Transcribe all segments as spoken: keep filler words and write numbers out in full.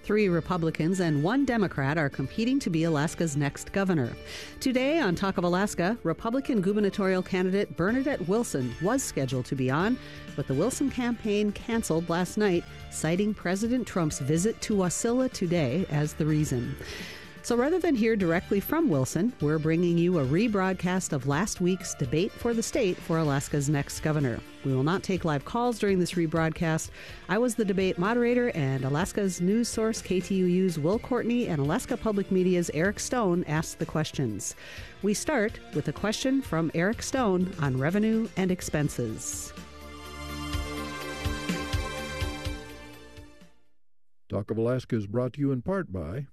Three Republicans and one Democrat are competing to be Alaska's next governor. Today on Talk of Alaska, Republican gubernatorial candidate Bernadette Wilson was scheduled to be on, but the Wilson campaign canceled last night, citing President Trump's visit to Wasilla today as the reason. So rather than hear directly from Wilson, we're bringing you a rebroadcast of last week's debate for the state for Alaska's next governor. We will not take live calls during this rebroadcast. I was the debate moderator, and Alaska's news source K T U U's Will Courtney and Alaska Public Media's Eric Stone asked the questions. We start with a question from Eric Stone on revenue and expenses. Talk of Alaska is brought to you in part by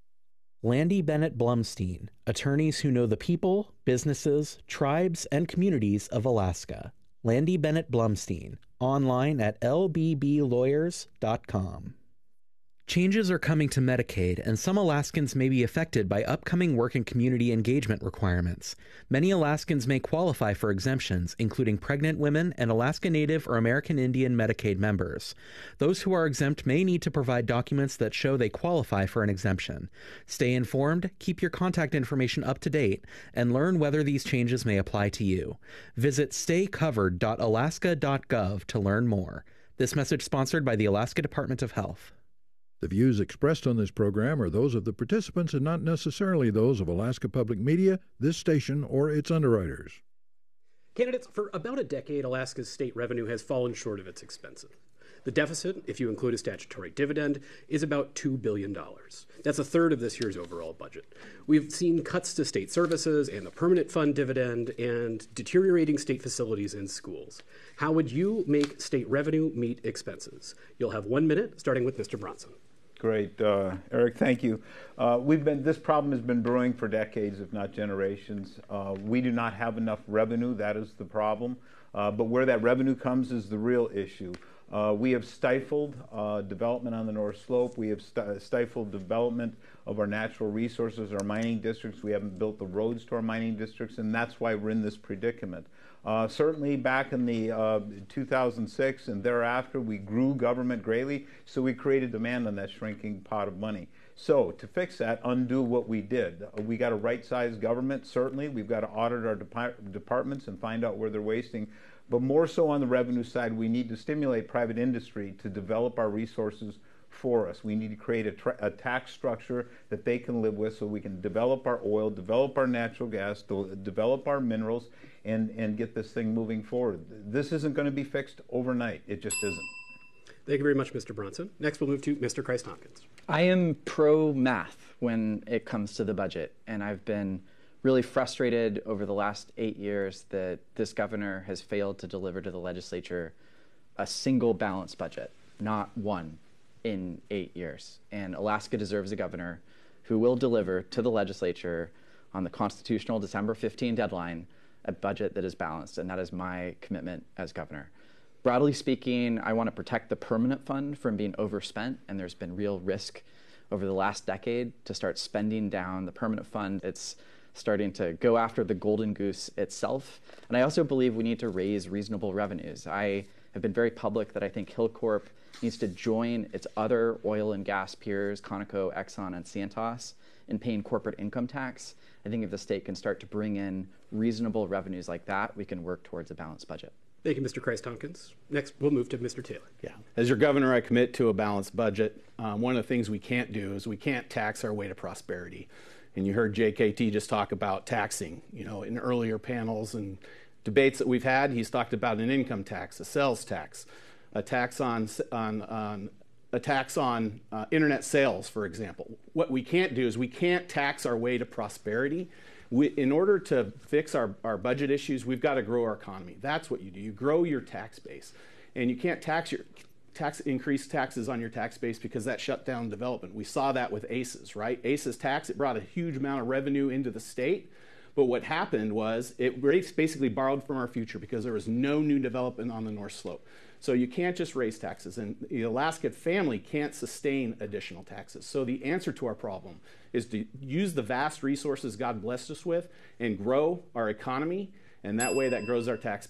Landy Bennett Blumstein, attorneys who know the people, businesses, tribes, and communities of Alaska. Landy Bennett Blumstein, online at l b b lawyers dot com. Changes are coming to Medicaid, and some Alaskans may be affected by upcoming work and community engagement requirements. Many Alaskans may qualify for exemptions, including pregnant women and Alaska Native or American Indian Medicaid members. Those who are exempt may need to provide documents that show they qualify for an exemption. Stay informed, keep your contact information up to date, and learn whether these changes may apply to you. Visit stay covered dot alaska dot gov to learn more. This message sponsored by the Alaska Department of Health. The views expressed on this program are those of the participants and not necessarily those of Alaska Public Media, this station, or its underwriters. Candidates, for about a decade, Alaska's state revenue has fallen short of its expenses. The deficit, if you include a statutory dividend, is about two billion dollars. That's a third of this year's overall budget. We've seen cuts to state services and the permanent fund dividend and deteriorating state facilities and schools. How would you make state revenue meet expenses? You'll have one minute, starting with Mister Bronson. Great, uh, Eric, thank you. Uh, we've been, this problem has been brewing for decades, if not generations. Uh, we do not have enough revenue, that is the problem. Uh, but where that revenue comes is the real issue. Uh, we have stifled uh, development on the North Slope. We have st stifled development of our natural resources, our mining districts. We haven't built the roads to our mining districts, and that's why we're in this predicament. Uh, certainly back in the uh, two thousand six and thereafter, we grew government greatly, so we created demand on that shrinking pot of money. So to fix that, undo what we did. Uh, we got a right-sized government, certainly. We've got to audit our depart departments and find out where they're wasting. But more so on the revenue side, we need to stimulate private industry to develop our resources for us. We need to create a, tra a tax structure that they can live with so we can develop our oil, develop our natural gas, de develop our minerals, and, and get this thing moving forward. This isn't going to be fixed overnight. It just isn't. Thank you very much, Mister Bronson. Next, we'll move to Mister Christ-Tompkins. I am pro-math when it comes to the budget, and I've been really frustrated over the last eight years that this governor has failed to deliver to the legislature a single balanced budget, not one in eight years. And Alaska deserves a governor who will deliver to the legislature on the constitutional December fifteenth deadline a budget that is balanced, and that is my commitment as governor. Broadly speaking, I want to protect the permanent fund from being overspent, and there's been real risk over the last decade to start spending down the permanent fund. It's starting to go after the golden goose itself. And I also believe we need to raise reasonable revenues. I have been very public that I think Hilcorp needs to join its other oil and gas peers, Conoco, Exxon, and Santos, in paying corporate income tax. I think if the state can start to bring in reasonable revenues like that, we can work towards a balanced budget. Thank you, Mister Christ-Tompkins. Next, we'll move to Mister Taylor. Yeah. As your governor, I commit to a balanced budget. Um, one of the things we can't do is we can't tax our way to prosperity. And you heard J K T just talk about taxing, you know, in earlier panels and debates that we've had. He's talked about an income tax, a sales tax, a tax on, on, on a tax on uh, internet sales, for example. What we can't do is we can't tax our way to prosperity. We, in order to fix our, our budget issues, we've got to grow our economy. That's what you do. You grow your tax base. And you can't tax your tax increase taxes on your tax base because that shut down development. We saw that with A C E S, right? A C E S tax, it brought a huge amount of revenue into the state. But what happened was it basically borrowed from our future because there was no new development on the North Slope. So you can't just raise taxes, and the Alaska family can't sustain additional taxes. So the answer to our problem is to use the vast resources God blessed us with and grow our economy, and that way that grows our tax base.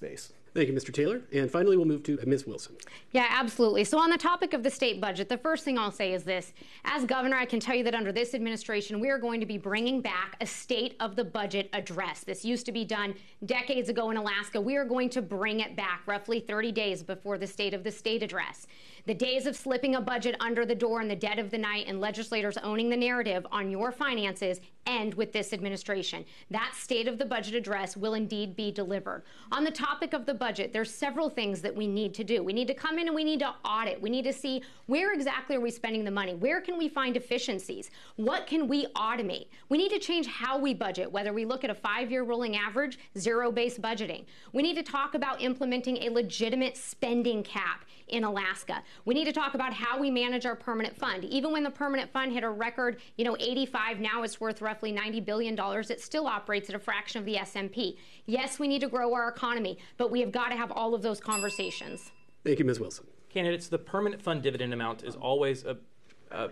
Thank you, Mister Taylor. And finally, we'll move to Miz Wilson. Yeah, absolutely. So on the topic of the state budget, the first thing I'll say is this. As governor, I can tell you that under this administration, we are going to be bringing back a state of the budget address. This used to be done decades ago in Alaska. We are going to bring it back roughly thirty days before the state of the state address. The days of slipping a budget under the door in the dead of the night and legislators owning the narrative on your finances end with this administration. That state of the budget address will indeed be delivered. On the topic of the budget, there's several things that we need to do. We need to come in and we need to audit. We need to see where exactly are we spending the money? Where can we find efficiencies? What can we automate? We need to change how we budget, whether we look at a five-year rolling average, zero-based budgeting. We need to talk about implementing a legitimate spending cap in Alaska. We need to talk about how we manage our permanent fund. Even when the permanent fund hit a record, you know, eighty-five, now it's worth roughly ninety billion dollars, it still operates at a fraction of the S and P. Yes, we need to grow our economy, but we have got to have all of those conversations. Thank you, Miz Wilson. Candidates, the permanent fund dividend amount is always a... a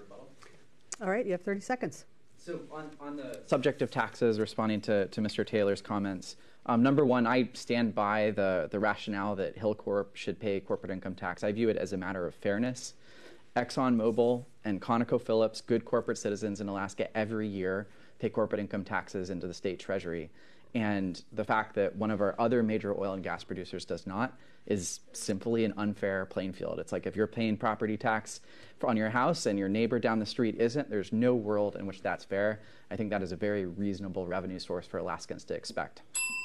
All right, you have thirty seconds. So on, on the subject of taxes, responding to, to Mister Taylor's comments, um, number one, I stand by the, the rationale that Hillcorp should pay corporate income tax. I view it as a matter of fairness. ExxonMobil and ConocoPhillips, good corporate citizens in Alaska, every year pay corporate income taxes into the state treasury. And the fact that one of our other major oil and gas producers does not is simply an unfair playing field. It's like if you're paying property tax on your house and your neighbor down the street isn't, there's no world in which that's fair. I think that is a very reasonable revenue source for Alaskans to expect.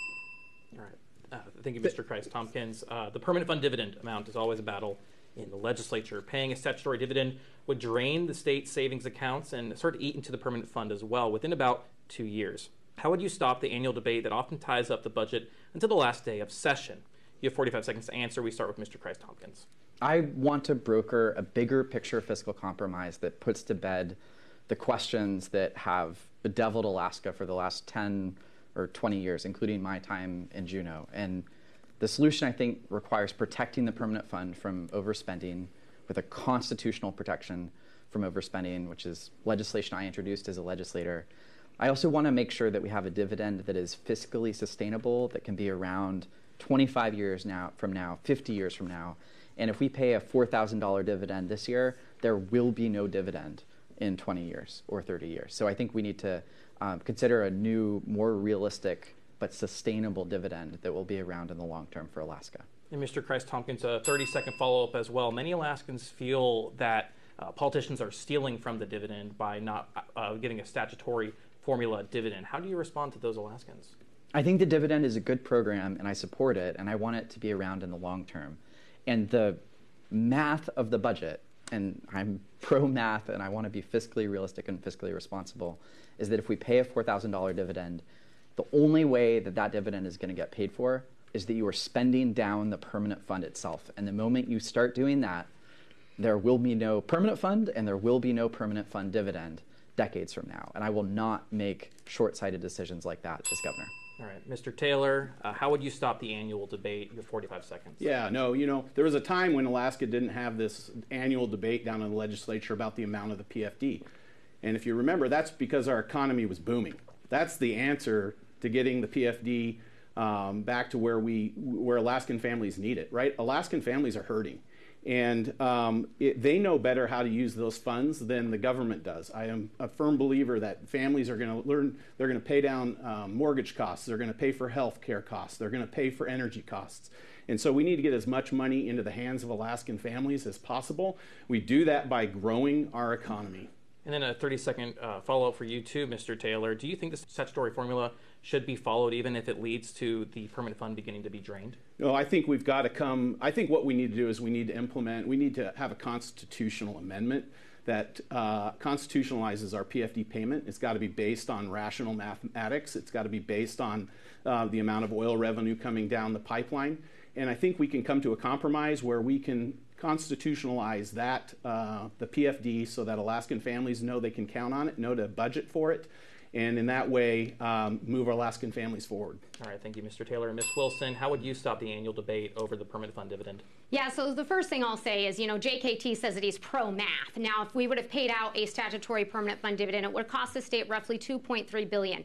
All right. Uh, thank you, Mister Christ-Tompkins. Uh, the permanent fund dividend amount is always a battle in the legislature. Paying a statutory dividend would drain the state savings accounts and sort of eat into the permanent fund as well within about two years. How would you stop the annual debate that often ties up the budget until the last day of session? You have forty-five seconds to answer. We start with Mister Christ-Tompkins. I want to broker a bigger picture fiscal compromise that puts to bed the questions that have bedeviled Alaska for the last ten or twenty years, including my time in Juneau. And the solution, I think, requires protecting the permanent fund from overspending with a constitutional protection from overspending, which is legislation I introduced as a legislator. I also want to make sure that we have a dividend that is fiscally sustainable, that can be around twenty-five years now from now, fifty years from now. And if we pay a four thousand dollars dividend this year, there will be no dividend in twenty years or thirty years. So I think we need to um, consider a new, more realistic but sustainable dividend that will be around in the long term for Alaska. And Mister Christ-Tompkins, a thirty-second follow-up as well. Many Alaskans feel that uh, politicians are stealing from the dividend by not uh, giving a statutory formula dividend. How do you respond to those Alaskans? I think the dividend is a good program, and I support it, and I want it to be around in the long term. And the math of the budget, and I'm pro-math, and I want to be fiscally realistic and fiscally responsible, is that if we pay a four thousand dollars dividend, the only way that that dividend is going to get paid for is that you are spending down the permanent fund itself. And the moment you start doing that, there will be no permanent fund, and there will be no permanent fund dividend decades from now. And I will not make short-sighted decisions like that as governor. All right, Mister Taylor, uh, how would you stop the annual debate? You have forty-five seconds. Yeah, no, you know, there was a time when Alaska didn't have this annual debate down in the legislature about the amount of the P F D. And if you remember, that's because our economy was booming. That's the answer to getting the P F D um, back to where we, where Alaskan families need it, right? Alaskan families are hurting. And um, it, they know better how to use those funds than the government does. I am a firm believer that families are going to learn, they're going to pay down um, mortgage costs, they're going to pay for health care costs, they're going to pay for energy costs. And so we need to get as much money into the hands of Alaskan families as possible. We do that by growing our economy. And then a thirty-second uh, follow-up for you too, Mister Taylor. Do you think the statutory formula should be followed even if it leads to the permanent fund beginning to be drained? No, I think we've got to come, I think what we need to do is we need to implement, we need to have a constitutional amendment that uh, constitutionalizes our P F D payment. It's got to be based on rational mathematics. It's got to be based on uh, the amount of oil revenue coming down the pipeline. And I think we can come to a compromise where we can constitutionalize that, uh, the P F D, so that Alaskan families know they can count on it, know to budget for it, and in that way um, move our Alaskan families forward. All right, thank you, Mister Taylor. And Miz Wilson, how would you stop the annual debate over the permanent fund dividend? Yeah, so the first thing I'll say is, you know, J K T says that he's pro-math. Now, if we would have paid out a statutory permanent fund dividend, it would cost the state roughly two point three billion dollars.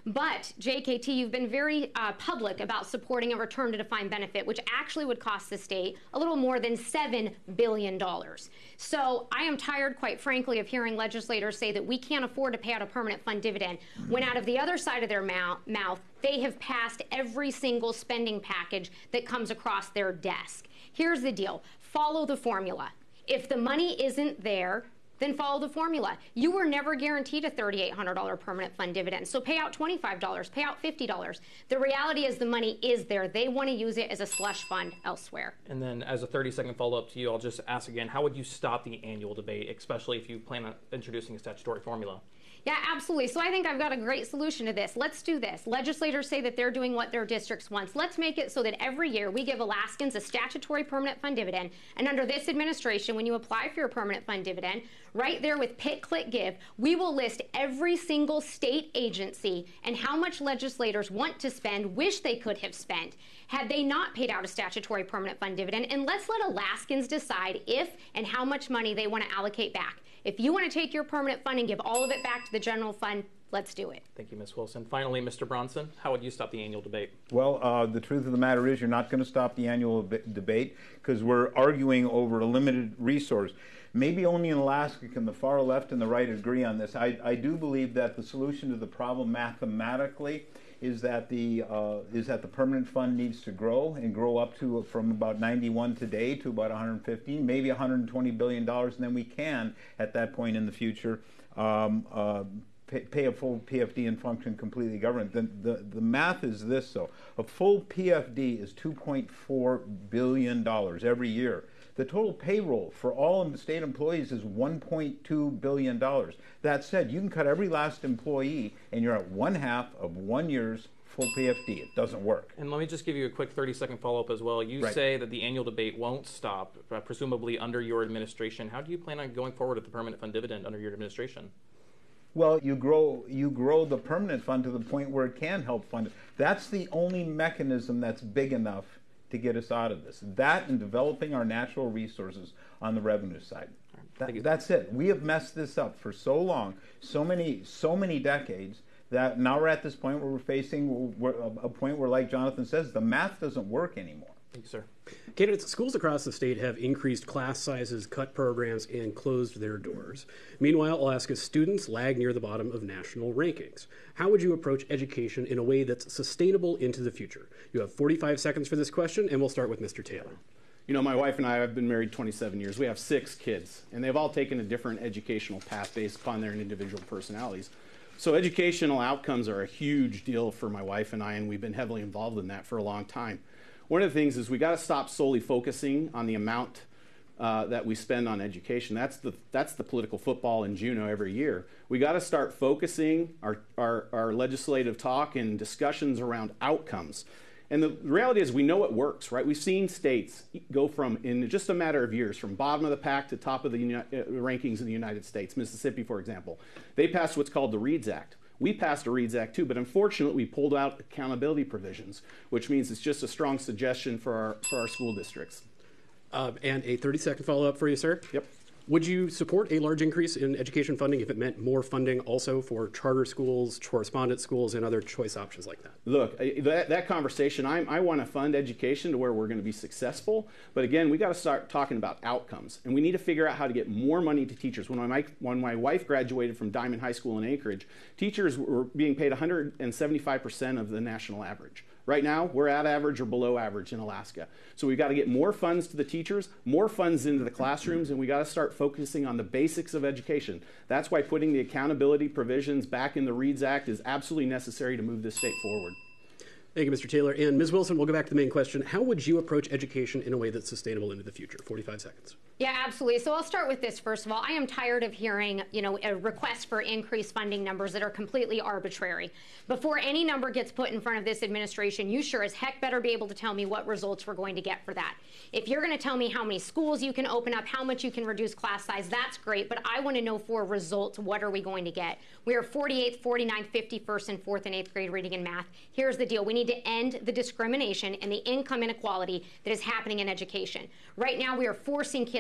But, J K T, you've been very uh, public about supporting a return to defined benefit, which actually would cost the state a little more than seven billion dollars. So I am tired, quite frankly, of hearing legislators say that we can't afford to pay out a permanent fund dividend, when out of the other side of their mouth, mouth they have passed every single spending package that comes across their desk. Here's the deal. Follow the formula. If the money isn't there, then follow the formula. You were never guaranteed a three thousand eight hundred dollars permanent fund dividend, so pay out twenty-five dollars, pay out fifty dollars. The reality is the money is there. They want to use it as a slush fund elsewhere. And then as a thirty-second follow-up to you, I'll just ask again, how would you stop the annual debate, especially if you plan on introducing a statutory formula? Yeah, absolutely. So I think I've got a great solution to this. Let's do this. Legislators say that they're doing what their districts want. Let's make it so that every year we give Alaskans a statutory permanent fund dividend. And under this administration, when you apply for your permanent fund dividend, right there with Pick, Click, Give, we will list every single state agency and how much legislators want to spend, wish they could have spent, had they not paid out a statutory permanent fund dividend. And let's let Alaskans decide if and how much money they want to allocate back. If you want to take your permanent fund and give all of it back to the general fund, let's do it. Thank you, Miz Wilson. Finally, Mister Bronson, how would you stop the annual debate? Well, uh, the truth of the matter is you're not going to stop the annual b- debate because we're arguing over a limited resource. Maybe only in Alaska can the far left and the right agree on this. I, I do believe that the solution to the problem mathematically is that the uh, is that the permanent fund needs to grow and grow up to from about ninety-one today to about one hundred fifteen, maybe one hundred twenty billion dollars, and then we can, at that point in the future, um, uh, pay, pay a full P F D and function completely government. The, the, the math is this, though. A full P F D is two point four billion dollars every year. The total payroll for all state employees is one point two billion dollars. That said, you can cut every last employee, and you're at one half of one year's full P F D. It doesn't work. And let me just give you a quick thirty-second follow-up as well. You right. say that the annual debate won't stop, uh, presumably under your administration. How do you plan on going forward with the permanent fund dividend under your administration? Well, you grow you grow the permanent fund to the point where it can help fund it. That's the only mechanism that's big enough to get us out of this. That and developing our natural resources on the revenue side. That, that's it. We have messed this up for so long, so many, so many decades, that now we're at this point where we're facing we're, a point where, like Jonathan says, the math doesn't work anymore. Thank you, sir. Candidates, schools across the state have increased class sizes, cut programs, and closed their doors. Meanwhile, Alaska's students lag near the bottom of national rankings. How would you approach education in a way that's sustainable into the future? You have forty-five seconds for this question, and we'll start with Mister Taylor. You know, my wife and I have been married twenty-seven years. We have six kids, and they've all taken a different educational path based upon their individual personalities. So educational outcomes are a huge deal for my wife and I, and we've been heavily involved in that for a long time. One of the things is we got to stop solely focusing on the amount uh, that we spend on education. That's the that's the political football in Juneau every year. We got to start focusing our, our our legislative talk and discussions around outcomes. And the reality is we know it works, right? We've seen states go from, in just a matter of years, from bottom of the pack to top of the uni- uh, rankings in the United States. Mississippi, for example. They passed what's called the READS Act. We passed a READS Act too, but unfortunately we pulled out accountability provisions, which means it's just a strong suggestion for our, for our school districts. Uh, and a thirty-second follow-up for you, sir. Yep. Would you support a large increase in education funding if it meant more funding also for charter schools, correspondence schools, and other choice options like that? Look, that, that conversation, I, I want to fund education to where we're going to be successful. But again, we got to start talking about outcomes. And we need to figure out how to get more money to teachers. When my, when my wife graduated from Diamond High School in Anchorage, teachers were being paid one hundred seventy-five percent of the national average. Right now, we're at average or below average in Alaska. So we've got to get more funds to the teachers, more funds into the classrooms, and we got to start focusing on the basics of education. That's why putting the accountability provisions back in the READS Act is absolutely necessary to move this state forward. Thank you, Mister Taylor. And Miz Wilson, we'll go back to the main question. How would you approach education in a way that's sustainable into the future? forty-five seconds. Yeah, absolutely. So I'll start with this first of all. I am tired of hearing, you know, a request for increased funding numbers that are completely arbitrary. Before any number gets put in front of this administration, you sure as heck better be able to tell me what results we're going to get for that. If you're going to tell me how many schools you can open up, how much you can reduce class size, that's great, but I want to know for results, what are we going to get? We are forty-eighth, forty-ninth, fifty-first, and fourth and eighth grade reading and math. Here's the deal. We need to end the discrimination and the income inequality that is happening in education. Right now, we are forcing kids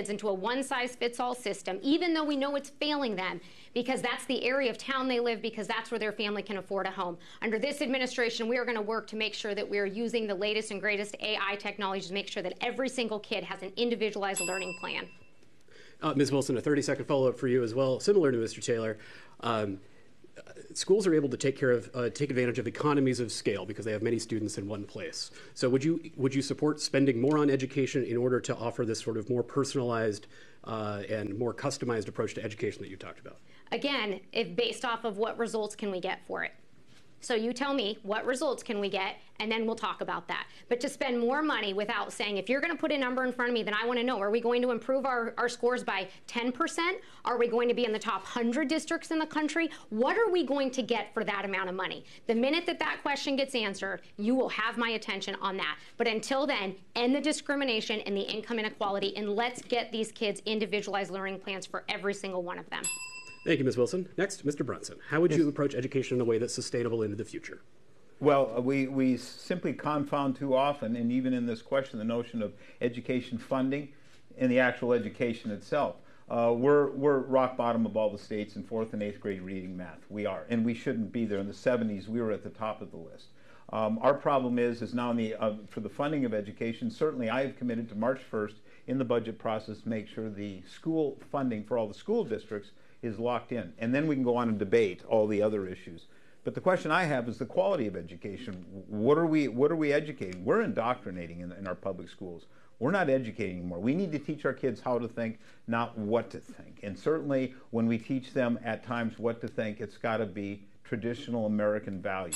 kids into a one-size-fits-all system, even though we know it's failing them, because that's the area of town they live, because that's where their family can afford a home. Under this administration, we are going to work to make sure that we are using the latest and greatest A I technology to make sure that every single kid has an individualized learning plan. Uh, Miz Wilson, a thirty-second follow-up for you as well, similar to Mister Taylor. Um, schools are able to take care of, uh, take advantage of economies of scale because they have many students in one place. So would you, would you support spending more on education in order to offer this sort of more personalized uh, and more customized approach to education that you talked about? Again, if based off of what results can we get for it. So you tell me what results can we get, and then we'll talk about that. But to spend more money without saying, if you're going to put a number in front of me, then I want to know, are we going to improve our, our scores by ten percent? Are we going to be in the top one hundred districts in the country? What are we going to get for that amount of money? The minute that that question gets answered, you will have my attention on that. But until then, end the discrimination and the income inequality, and let's get these kids individualized learning plans for every single one of them. Thank you, Miz Wilson. Next, Mister Brunson. How would yes. you approach education in a way that's sustainable into the future? Well, uh, we, we simply confound too often, and even in this question, the notion of education funding and the actual education itself. Uh, we're, we're rock bottom of all the states in fourth and eighth grade reading math. We are, and we shouldn't be there. In the seventies, we were at the top of the list. Um, our problem is, is now in the, uh, for the funding of education, certainly I have committed to March first in the budget process to make sure the school funding for all the school districts is locked in. And then we can go on and debate all the other issues. But the question I have is the quality of education. What are we, what are we educating? We're indoctrinating in, in our public schools. We're not educating anymore. We need to teach our kids how to think, not what to think. And certainly when we teach them at times what to think, it's got to be traditional American values.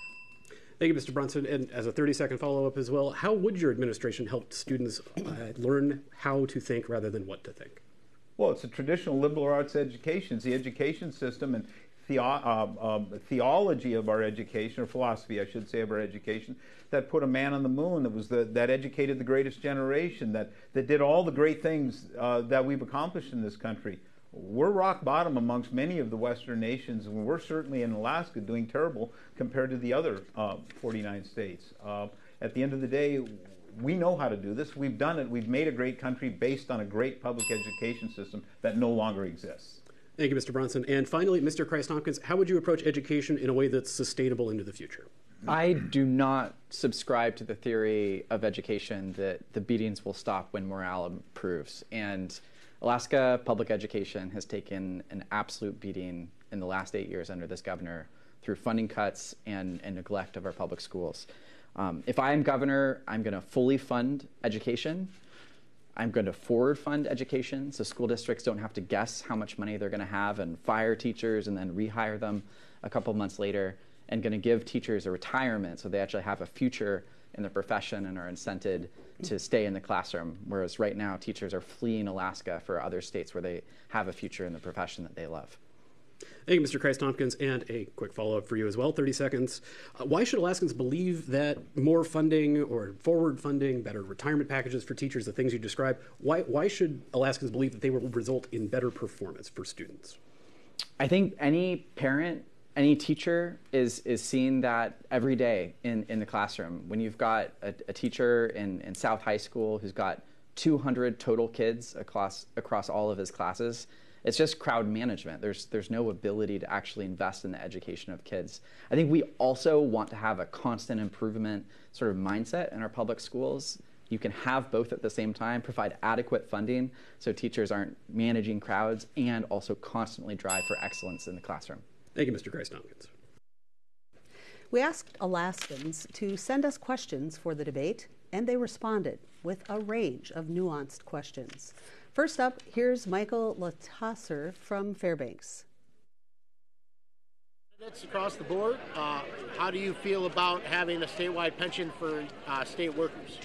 Thank you, Mister Brunson. And as a thirty-second follow-up as well, how would your administration help students uh, learn how to think rather than what to think? Well, it's a traditional liberal arts education. It's the education system and the, uh, um, theology of our education, or philosophy, I should say, of our education, that put a man on the moon, that was the, that educated the greatest generation, that, that did all the great things uh, that we've accomplished in this country. We're rock bottom amongst many of the Western nations, and we're certainly in Alaska doing terrible compared to the other uh, forty-nine states. Uh, at the end of the day, we know how to do this. We've done it. We've made a great country based on a great public education system that no longer exists. Thank you, Mister Brunson. And finally, Mister Christ-Tompkins, how would you approach education in a way that's sustainable into the future? I do not subscribe to the theory of education that the beatings will stop when morale improves. And Alaska public education has taken an absolute beating in the last eight years under this governor through funding cuts and, and neglect of our public schools. Um, if I am governor, I'm going to fully fund education. I'm going to forward fund education so school districts don't have to guess how much money they're going to have and fire teachers and then rehire them a couple months later, and going to give teachers a retirement so they actually have a future in the profession and are incented to stay in the classroom, whereas right now teachers are fleeing Alaska for other states where they have a future in the profession that they love. Thank you, Mister Christ-Tompkins. And a quick follow-up for you as well, thirty seconds. Uh, why should Alaskans believe that more funding or forward funding, better retirement packages for teachers, the things you described, why, why should Alaskans believe that they will result in better performance for students? I think any parent, any teacher is, is seeing that every day in, in the classroom. When you've got a, a teacher in, in South High School who's got two hundred total kids across, across all of his classes, it's just crowd management. There's, there's no ability to actually invest in the education of kids. I think we also want to have a constant improvement sort of mindset in our public schools. You can have both at the same time, provide adequate funding so teachers aren't managing crowds, and also constantly drive for excellence in the classroom. Thank you, Mister Christ-Tompkins. We asked Alaskans to send us questions for the debate, and they responded with a range of nuanced questions. First up, here's Michael Latasser from Fairbanks. Candidates across the board, uh, how do you feel about having a statewide pension for uh, state workers?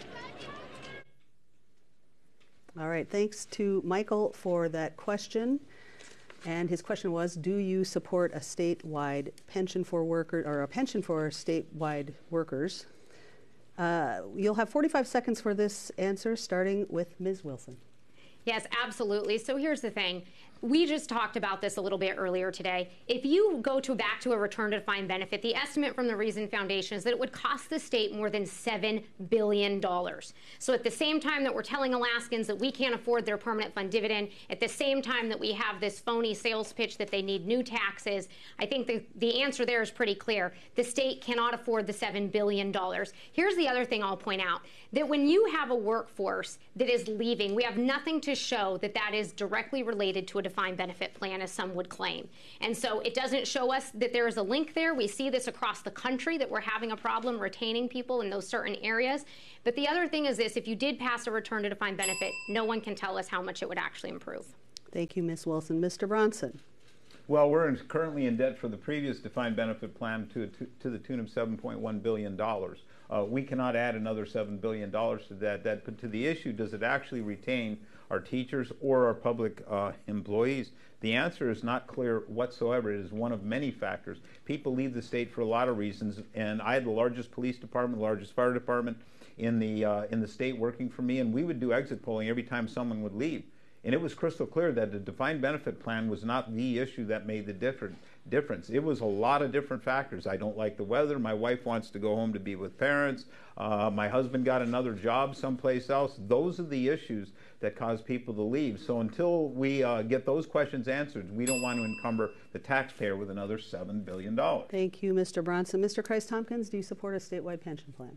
All right, thanks to Michael for that question. And his question was, do you support a statewide pension for workers, or a pension for statewide workers? Uh, you'll have forty-five seconds for this answer, starting with Miz Wilson. Yes, absolutely. So here's the thing. We just talked about this a little bit earlier today. If you go to back to a return to defined benefit, the estimate from the Reason Foundation is that it would cost the state more than seven billion dollars. So at the same time that we're telling Alaskans that we can't afford their permanent fund dividend, at the same time that we have this phony sales pitch that they need new taxes, I think the, the answer there is pretty clear. The state cannot afford the seven billion dollars. Here's the other thing I'll point out, that when you have a workforce that is leaving, we have nothing to show that that is directly related to a defined benefit plan, as some would claim. And so it doesn't show us that there is a link there. We see this across the country, that we're having a problem retaining people in those certain areas. But the other thing is this, if you did pass a return to defined benefit, no one can tell us how much it would actually improve. Thank you, Miz Wilson. Mister Bronson. Well, we're in, currently in debt for the previous defined benefit plan to, to, to the tune of seven point one billion dollars. Uh, we cannot add another seven billion dollars to that debt. But to the issue, does it actually retain our teachers or our public uh, employees? The answer is not clear whatsoever. It is one of many factors. People leave the state for a lot of reasons, and I had the largest police department, the largest fire department in the, uh, in the state working for me, and we would do exit polling every time someone would leave. And it was crystal clear that the defined benefit plan was not the issue that made the different difference. It was a lot of different factors. I don't like the weather. My wife wants to go home to be with parents. Uh, my husband got another job someplace else. Those are the issues that cause people to leave. So until we uh, get those questions answered, we don't want to encumber the taxpayer with another seven billion dollars. Thank you, Mister Bronson. Mister Christ-Tompkins, do you support a statewide pension plan?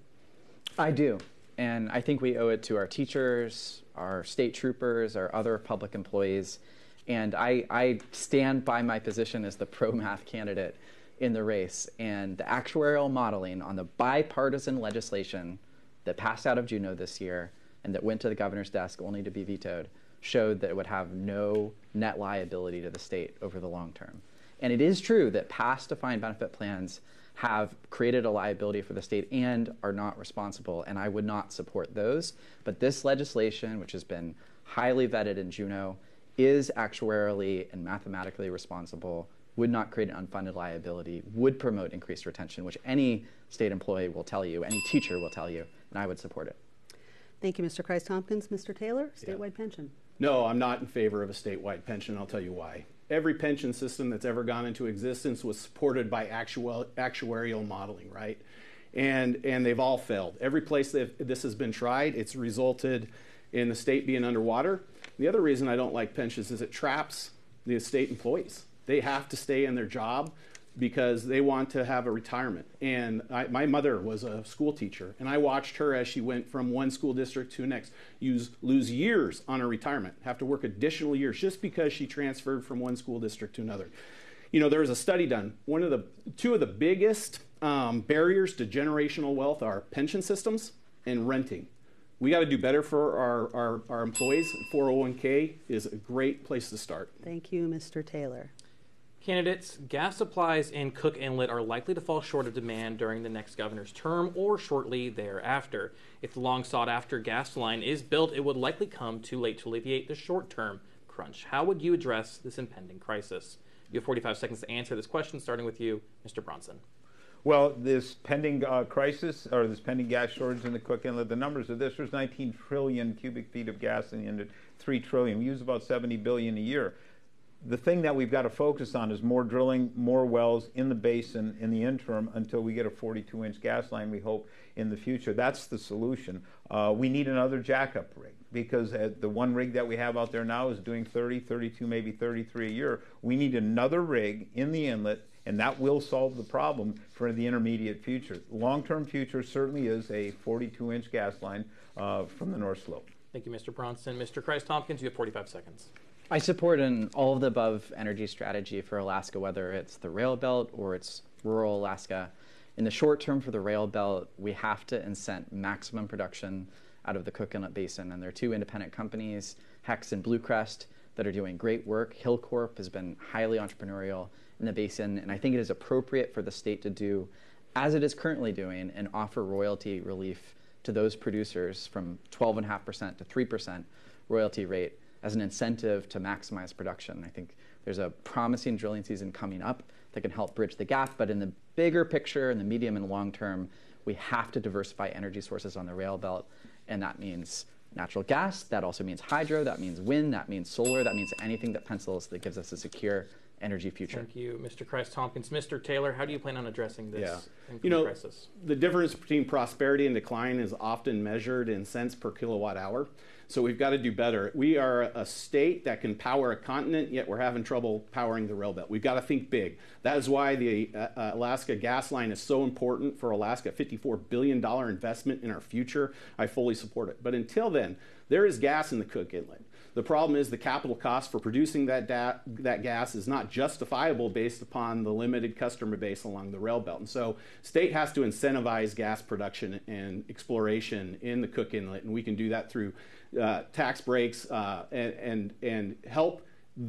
I do. And I think we owe it to our teachers, our state troopers, our other public employees. And I, I stand by my position as the pro-math candidate in the race. And the actuarial modeling on the bipartisan legislation that passed out of Juneau this year and that went to the governor's desk only to be vetoed showed that it would have no net liability to the state over the long term. And it is true that past defined benefit plans have created a liability for the state and are not responsible, and I would not support those. But this legislation, which has been highly vetted in Juneau, is actuarially and mathematically responsible, would not create an unfunded liability, would promote increased retention, which any state employee will tell you, any teacher will tell you, and I would support it. Thank you, Mister Christ-Tompkins. Mister Taylor, statewide Yeah. pension. No, I'm not in favor of a statewide pension. I'll tell you why. Every pension system that's ever gone into existence was supported by actual, actuarial modeling, right? And, and they've all failed. Every place that this has been tried, it's resulted in the state being underwater. The other reason I don't like pensions is it traps the state employees. They have to stay in their job because they want to have a retirement. And I, my mother was a school teacher, and I watched her as she went from one school district to the next use, lose years on her retirement, have to work additional years just because she transferred from one school district to another. You know, there was a study done. One of the, two of the biggest um, barriers to generational wealth are pension systems and renting. We got to do better for our, our, our employees. four oh one k is a great place to start. Thank you, Mister Taylor. Candidates, gas supplies in Cook Inlet are likely to fall short of demand during the next governor's term or shortly thereafter. If the long sought-after gas line is built, it would likely come too late to alleviate the short-term crunch. How would you address this impending crisis? You have forty-five seconds to answer this question, starting with you, Mister Bronson. Well, this pending uh, crisis, or this pending gas shortage in the Cook Inlet, the numbers of this, there's nineteen trillion cubic feet of gas in the inlet, three trillion. We use about seventy billion a year. The thing that we've got to focus on is more drilling, more wells in the basin in the interim until we get a forty-two inch gas line, we hope, in the future. That's the solution. Uh, we need another jackup rig because uh, the one rig that we have out there now is doing thirty, thirty-two, maybe thirty-three a year. We need another rig in the inlet, and that will solve the problem for the intermediate future. Long-term future certainly is a forty-two inch gas line uh, from the North Slope. Thank you, Mister Bronson. Mister Christ-Tompkins, you have forty-five seconds. I support an all of the above energy strategy for Alaska, whether it's the rail belt or it's rural Alaska. In the short term for the rail belt, we have to incent maximum production out of the Cook Inlet Basin. And there are two independent companies, Hex and Bluecrest, that are doing great work. Hillcorp has been highly entrepreneurial in the basin. And I think it is appropriate for the state to do, as it is currently doing, and offer royalty relief to those producers from twelve point five percent to three percent royalty rate as an incentive to maximize production. I think there's a promising drilling season coming up that can help bridge the gap, but in the bigger picture, in the medium and long term, we have to diversify energy sources on the rail belt, and that means natural gas. That also means hydro. That means wind. That means solar. That means anything that pencils that gives us a secure energy future. Thank you, Mister Christ-Tompkins. Mister Taylor, how do you plan on addressing this Yeah. income You know, crisis? the difference between prosperity and decline is often measured in cents per kilowatt hour. So we've got to do better. We are a state that can power a continent, yet we're having trouble powering the rail belt. We've got to think big. That is why the uh, Alaska gas line is so important for Alaska, fifty-four billion dollars investment in our future. I fully support it. But until then, there is gas in the Cook Inlet. The problem is the capital cost for producing that, da- that gas is not justifiable based upon the limited customer base along the rail belt. And so state has to incentivize gas production and exploration in the Cook Inlet, and we can do that through uh, tax breaks uh, and, and, and help